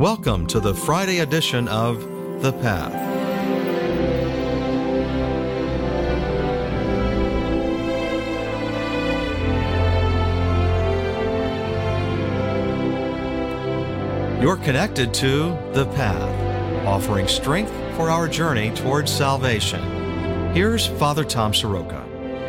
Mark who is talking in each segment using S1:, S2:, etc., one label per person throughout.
S1: Welcome to the Friday edition of The Path. You're connected to The Path, offering strength for our journey towards salvation. Here's Father Tom Soroka.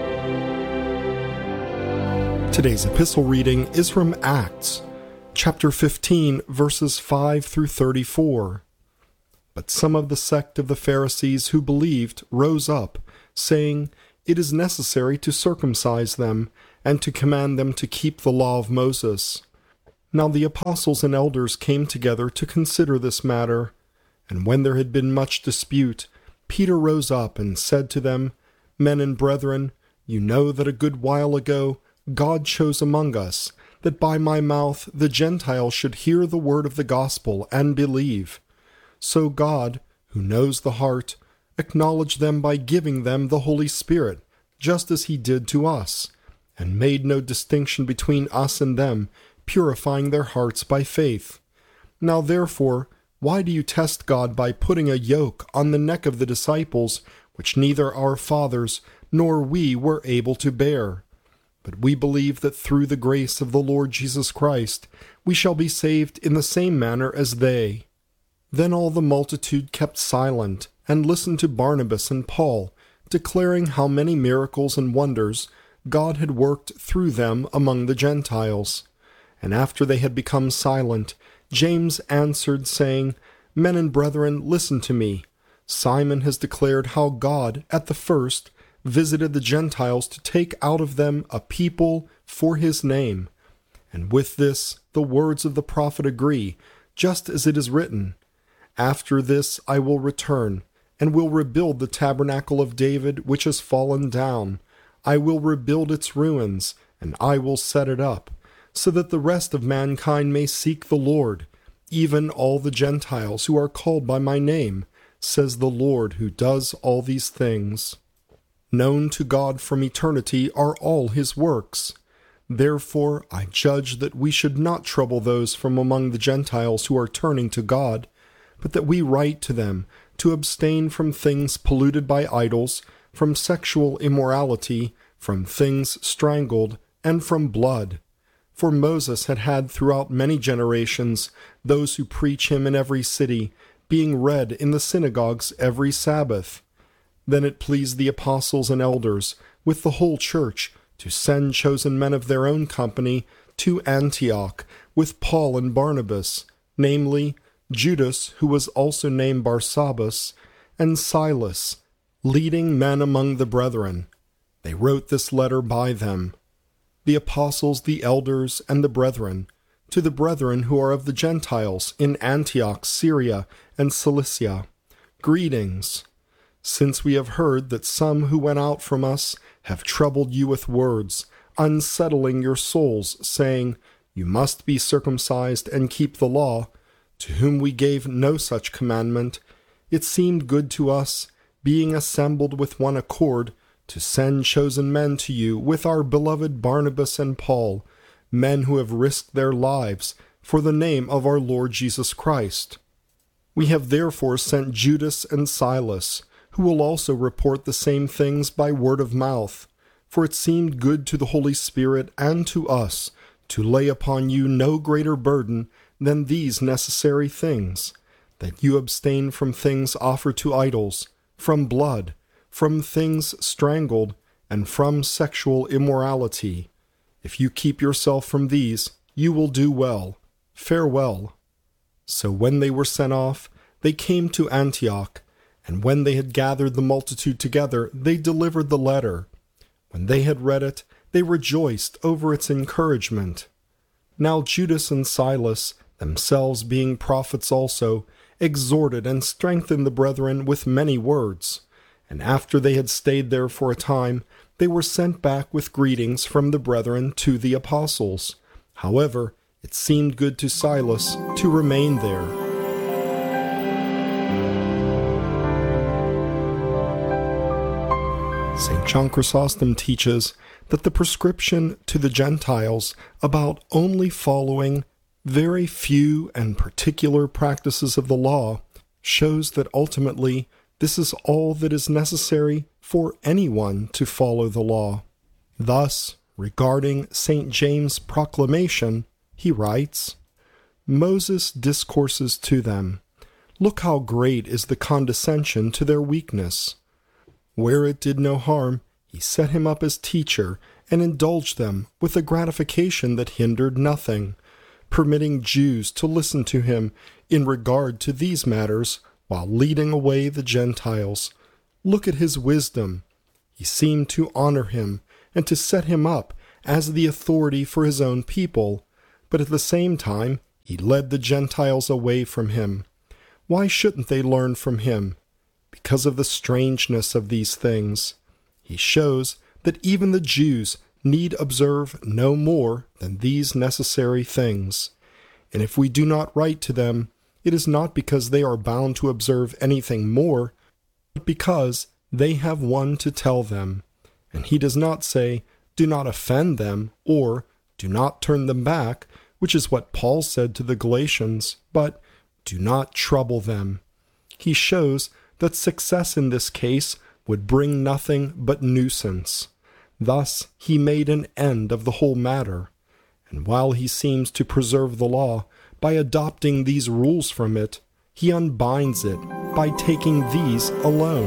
S2: Today's epistle reading is from Acts, chapter 15, verses 5 through 34. But some of the sect of the Pharisees who believed rose up, saying, "It is necessary to circumcise them, and to command them to keep the law of Moses." Now the apostles and elders came together to consider this matter. And when there had been much dispute, Peter rose up and said to them, "Men and brethren, you know that a good while ago God chose among us, that by my mouth the Gentiles should hear the word of the gospel and believe. So God, who knows the heart, acknowledged them by giving them the Holy Spirit, just as he did to us, and made no distinction between us and them, purifying their hearts by faith. Now therefore, why do you test God by putting a yoke on the neck of the disciples, which neither our fathers nor we were able to bear? But we believe that through the grace of the Lord Jesus Christ, we shall be saved in the same manner as they." Then all the multitude kept silent, and listened to Barnabas and Paul, declaring how many miracles and wonders God had worked through them among the Gentiles. And after they had become silent, James answered, saying, "Men and brethren, listen to me. Simon has declared how God, at the first, visited the Gentiles to take out of them a people for his name. And with this the words of the prophet agree, just as it is written, 'After this I will return, and will rebuild the tabernacle of David which has fallen down. I will rebuild its ruins, and I will set it up, so that the rest of mankind may seek the Lord, even all the Gentiles who are called by my name, says the Lord who does all these things.' Known to God from eternity are all his works. Therefore I judge that we should not trouble those from among the Gentiles who are turning to God, but that we write to them to abstain from things polluted by idols, from sexual immorality, from things strangled, and from blood. For Moses had had throughout many generations those who preach him in every city, being read in the synagogues every Sabbath. Then it pleased the apostles and elders, with the whole church, to send chosen men of their own company to Antioch, with Paul and Barnabas, namely, Judas, who was also named Barsabbas, and Silas, leading men among the brethren. They wrote this letter by them. The apostles, the elders, and the brethren, to the brethren who are of the Gentiles in Antioch, Syria, and Cilicia, greetings. Since we have heard that some who went out from us have troubled you with words, unsettling your souls, saying, 'You must be circumcised and keep the law,' to whom we gave no such commandment, it seemed good to us, being assembled with one accord, to send chosen men to you with our beloved Barnabas and Paul, men who have risked their lives for the name of our Lord Jesus Christ. We have therefore sent Judas and Silas, who will also report the same things by word of mouth, for it seemed good to the Holy Spirit and to us to lay upon you no greater burden than these necessary things, that you abstain from things offered to idols, from blood, from things strangled, and from sexual immorality. If you keep yourself from these, you will do well. Farewell." So when they were sent off, they came to Antioch, and when they had gathered the multitude together, they delivered the letter. When they had read it, they rejoiced over its encouragement. Now Judas and Silas, themselves being prophets also, exhorted and strengthened the brethren with many words. And after they had stayed there for a time, they were sent back with greetings from the brethren to the apostles. However, it seemed good to Silas to remain there. St. John Chrysostom teaches that the prescription to the Gentiles about only following Very few and particular practices of the law shows that ultimately this is all that is necessary for anyone to follow the law. Thus, regarding St. James' proclamation, he writes, Moses discourses to them, Look how great is the condescension to their weakness. Where it did no harm, he set him up as teacher and indulged them with a gratification that hindered nothing, permitting Jews to listen to him in regard to these matters while leading away the Gentiles. Look at his wisdom. He seemed to honor him and to set him up as the authority for his own people, but at the same time he led the Gentiles away from him. Why shouldn't they learn from him? Because of the strangeness of these things. He shows that even the Jews need observe no more than these necessary things. And if we do not write to them, it is not because they are bound to observe anything more, but because they have one to tell them. And he does not say, do not offend them, or do not turn them back, which is what Paul said to the Galatians, but do not trouble them. He shows that success in this case would bring nothing but nuisance. Thus he made an end of the whole matter. And while he seems to preserve the law by adopting these rules from it, he unbinds it by taking these alone.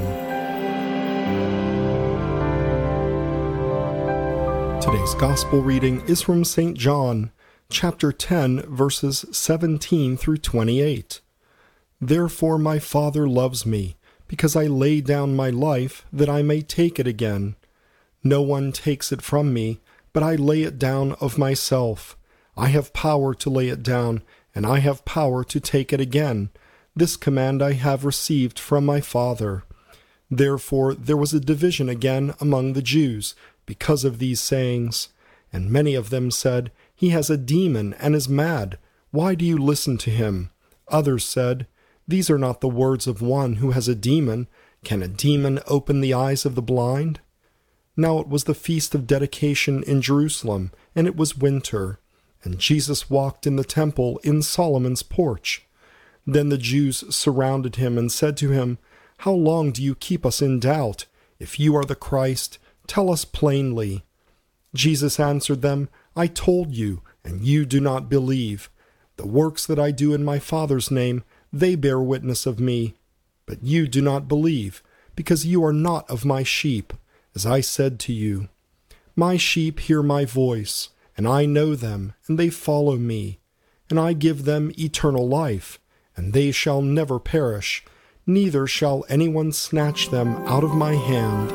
S2: Today's Gospel reading is from St. John, chapter 10, verses 17 through 28. Therefore my Father loves me, because I lay down my life that I may take it again. No one takes it from me, but I lay it down of myself. I have power to lay it down, and I have power to take it again. This command I have received from my Father. Therefore there was a division again among the Jews, because of these sayings. And many of them said, He has a demon and is mad. Why do you listen to him? Others said, These are not the words of one who has a demon. Can a demon open the eyes of the blind? Now it was the feast of dedication in Jerusalem, and it was winter. And Jesus walked in the temple in Solomon's porch. Then the Jews surrounded him and said to him, How long do you keep us in doubt? If you are the Christ, tell us plainly. Jesus answered them, I told you, and you do not believe. The works that I do in my Father's name, they bear witness of me. But you do not believe, because you are not of my sheep, as I said to you. My sheep hear my voice, and I know them, and they follow me. And I give them eternal life, and they shall never perish, neither shall anyone snatch them out of my hand.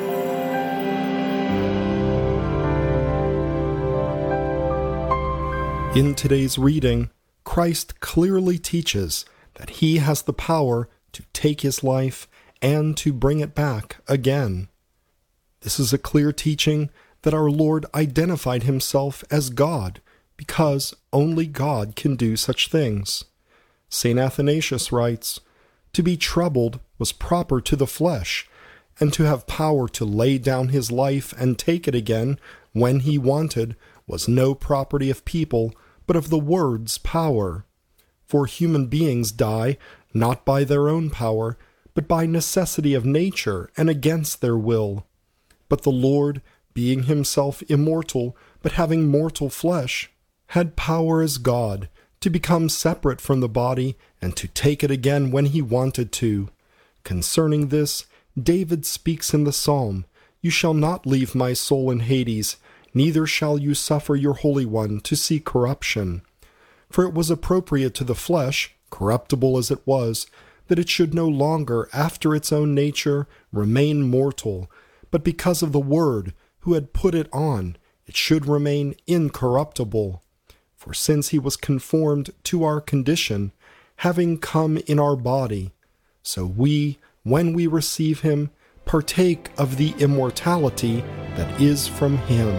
S2: In today's reading, Christ clearly teaches that he has the power to take his life and to bring it back again. This is a clear teaching that our Lord identified himself as God, because only God can do such things. St. Athanasius writes, To be troubled was proper to the flesh, and to have power to lay down his life and take it again when he wanted was no property of people, but of the Word's power. For human beings die not by their own power, but by necessity of nature and against their will. But the Lord, being himself immortal, but having mortal flesh, had power as God to become separate from the body and to take it again when he wanted to. Concerning this, David speaks in the psalm, You shall not leave my soul in Hades, neither shall you suffer your Holy One to see corruption. For it was appropriate to the flesh, corruptible as it was, that it should no longer, after its own nature, remain mortal, but because of the Word, who had put it on, it should remain incorruptible. For since he was conformed to our condition, having come in our body, so we, when we receive him, partake of the immortality that is from him.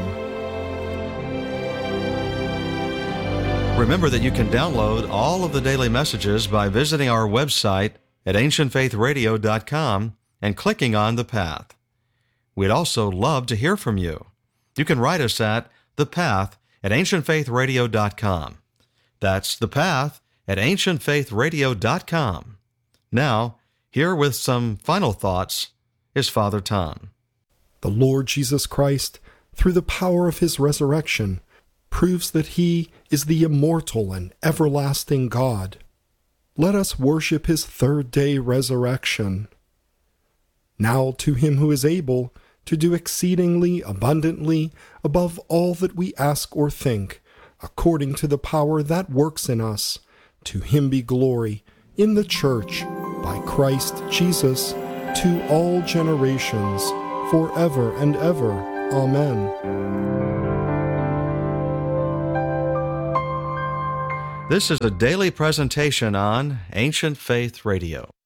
S1: Remember that you can download all of the daily messages by visiting our website at ancientfaithradio.com and clicking on The Path. We'd also love to hear from you. You can write us at The Path at ancientfaithradio.com. That's The Path at ancientfaithradio.com. Now, here with some final thoughts is Father Tom.
S2: The Lord Jesus Christ, through the power of his resurrection, proves that he is the immortal and everlasting God. Let us worship his third-day resurrection. Now to him who is able to do exceedingly abundantly above all that we ask or think, according to the power that works in us, to him be glory in the Church, by Christ Jesus, to all generations, forever and ever. Amen.
S1: This is a daily presentation on Ancient Faith Radio.